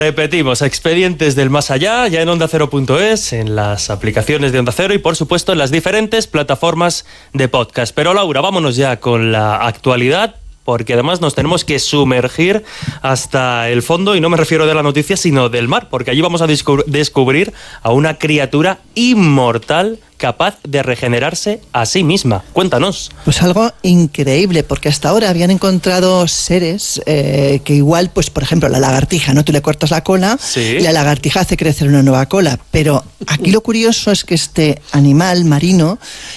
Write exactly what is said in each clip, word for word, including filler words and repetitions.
Repetimos, Expedientes del Más Allá, ya en onda cero punto es, en las aplicaciones de Onda Cero y, por supuesto, en las diferentes plataformas de podcast. Pero, Laura, vámonos ya con la actualidad, porque además nos tenemos que sumergir hasta el fondo, y no me refiero de la noticia, sino del mar, porque allí vamos a descubrir, descubrir a una criatura inmortal capaz de regenerarse a sí misma. Cuéntanos. Pues algo increíble, porque hasta ahora habían encontrado seres eh, que igual, pues por ejemplo, la lagartija, ¿no? Tú le cortas la cola, ¿sí?, y la lagartija hace crecer una nueva cola. Pero aquí lo curioso es que este animal marino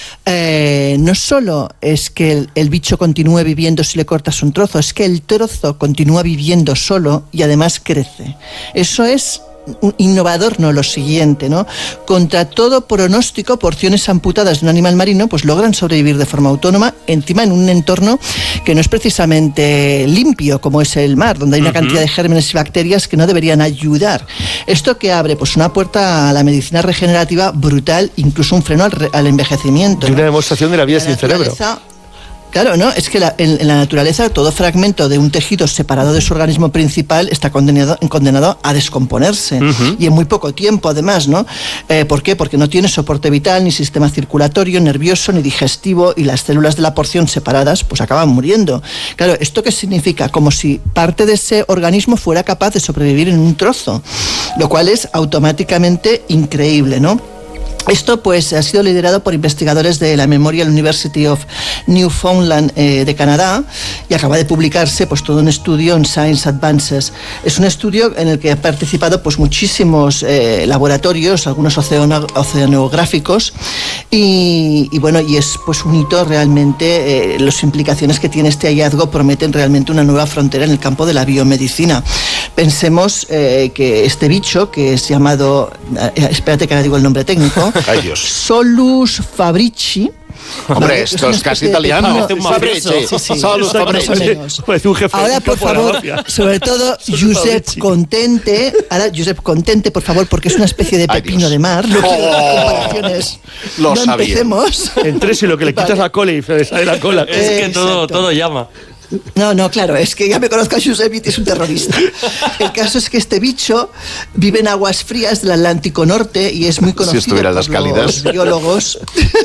eh, no solo es que el, el bicho continúe viviendo si le cortas un trozo, es que el trozo continúa viviendo solo y además crece. Eso es innovador, no lo siguiente, ¿no? Contra todo pronóstico, porciones amputadas de un animal marino pues logran sobrevivir de forma autónoma, encima en un entorno que no es precisamente limpio como es el mar, donde hay una uh-huh. cantidad de gérmenes y bacterias que no deberían ayudar. Esto que abre pues una puerta a la medicina regenerativa brutal, incluso un freno al, re- al envejecimiento, y una ¿no? demostración de la vida la sin cerebro. Claro, ¿no? Es que la, en, en la naturaleza todo fragmento de un tejido separado de su organismo principal está condenado, condenado a descomponerse. Uh-huh. Y en muy poco tiempo, además, ¿no? Eh, ¿Por qué? Porque no tiene soporte vital, ni sistema circulatorio, nervioso, ni digestivo, y las células de la porción separadas pues acaban muriendo. Claro, ¿esto qué significa? Como si parte de ese organismo fuera capaz de sobrevivir en un trozo, lo cual es automáticamente increíble, ¿no? Esto pues ha sido liderado por investigadores de la Memorial University of Newfoundland eh, de Canadá, y acaba de publicarse pues todo un estudio en Science Advances. Es un estudio en el que han participado pues muchísimos eh, laboratorios, algunos oceano, oceanográficos, y, y bueno, y es pues un hito realmente. Eh, las implicaciones que tiene este hallazgo prometen realmente una nueva frontera en el campo de la biomedicina. Pensemos eh, que este bicho, que es llamado, eh, espérate que ahora digo el nombre técnico, Ay, Dios. Solus fabrici. Hombre, esto es casi italiano. Fabrici. Sí, sí, Solus Fabrici. Pues un jefe. Ahora, por favor, sobre todo, Josep Contente. Ahora, Josep Contente, por favor, porque es una especie de pepino de mar. No quiero dar comparaciones. Lo no sabía. Empecemos. En tres, y lo que le quitas vale. la cola y se le sale la cola. Es que todo, todo llama. No, no, claro, es que ya me conozco a Josep, es un terrorista. El caso es que este bicho vive en aguas frías del Atlántico Norte y es muy conocido si estuvieran por las cálidas. los biólogos.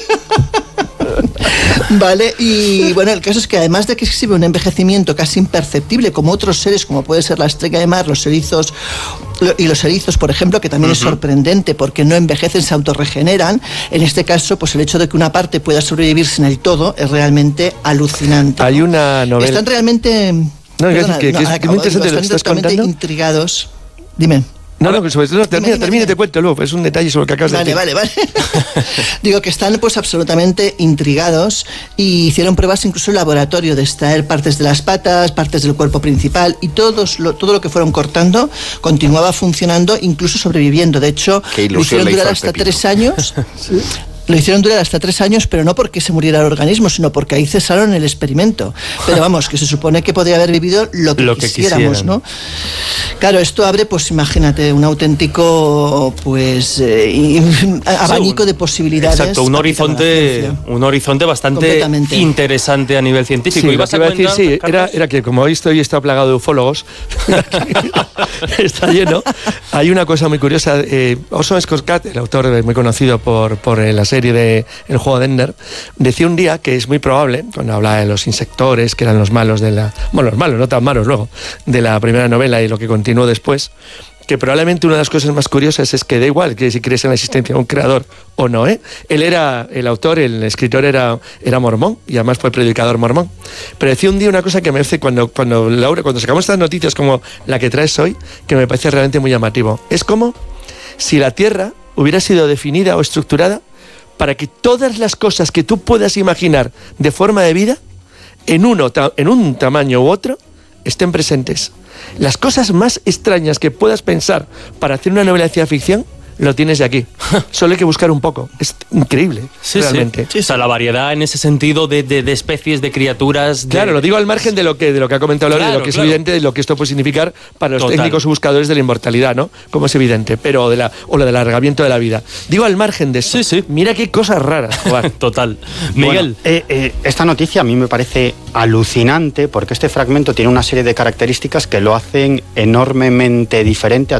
Vale, y bueno, el caso es que además de que exhibe un envejecimiento casi imperceptible como otros seres, como puede ser la estrella de mar, los erizos y los erizos, por ejemplo, que también uh-huh. es sorprendente porque no envejecen, se autorregeneran. En este caso, pues el hecho de que una parte pueda sobrevivir sin el todo es realmente alucinante. Hay una novela. Están realmente... No, perdona, que, que, no, que es acabo, muy interesante digo, lo que estás están contando. Intrigados. Dime. No, no, sobre todo, termina, dime, termina y te cuento luego, es un detalle sobre lo que acabas vale, de decir. Vale, vale, vale. Digo que están pues absolutamente intrigados y hicieron pruebas incluso en laboratorio de extraer partes de las patas, partes del cuerpo principal, y todos lo, todo lo que fueron cortando continuaba funcionando, incluso sobreviviendo. De hecho, lo hicieron durar hasta tres años. ¿Sí? Lo hicieron durar hasta tres años, pero no porque se muriera el organismo, sino porque ahí cesaron el experimento. Pero vamos, que se supone que podría haber vivido lo que, lo que quisiéramos, quisieran. ¿No? Claro, esto abre, pues imagínate, un auténtico, pues, eh, abanico de posibilidades. Exacto, un horizonte, un horizonte bastante interesante a nivel científico. Sí, ¿Y vas a a decir, sí, era, era que como habéis visto, hoy está plagado de ufólogos, está lleno. Hay una cosa muy curiosa. Eh, Orson Scott Card, el autor muy conocido por, por la serie de El juego de Ender, decía un día que es muy probable, cuando hablaba de los insectores, que eran los malos de la... Bueno, los malos, no tan malos luego, de la primera novela y lo que continuó después, que probablemente una de las cosas más curiosas es que da igual que si crees en la existencia de un creador o no, ¿eh? Él era, el autor, el escritor era, era mormón, y además fue predicador mormón. Pero decía un día una cosa que me hace, cuando, cuando Laura, cuando sacamos estas noticias como la que traes hoy, que me parece realmente muy llamativo. Es como si la Tierra hubiera sido definida o estructurada para que todas las cosas que tú puedas imaginar de forma de vida, en, uno, en un tamaño u otro, estén presentes. Las cosas más extrañas que puedas pensar para hacer una novela de ciencia ficción lo tienes de aquí. Solo hay que buscar un poco. Es increíble, sí, realmente. Sí. Sí, o sea, la variedad en ese sentido de, de, de especies, de criaturas... De... Claro, lo digo al margen de lo que, de lo que ha comentado Laura, claro, de lo que claro. es evidente, de lo que esto puede significar para los Total. técnicos buscadores de la inmortalidad, ¿no? Como es evidente, pero de la, o lo del alargamiento de la vida. Digo al margen de eso. Sí, sí. Mira qué cosas raras, Juan. Total. Miguel. Bueno, eh, eh, esta noticia a mí me parece alucinante porque este fragmento tiene una serie de características que lo hacen enormemente diferente a